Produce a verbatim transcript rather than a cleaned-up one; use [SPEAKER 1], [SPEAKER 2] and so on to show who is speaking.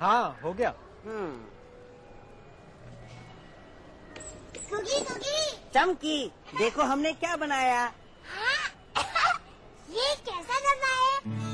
[SPEAKER 1] हाँ हो गया।
[SPEAKER 2] हम्म।
[SPEAKER 3] कुकी कुकी
[SPEAKER 2] चमकी, देखो हमने क्या बनाया।
[SPEAKER 3] हाँ? ये कैसा डब्बा है?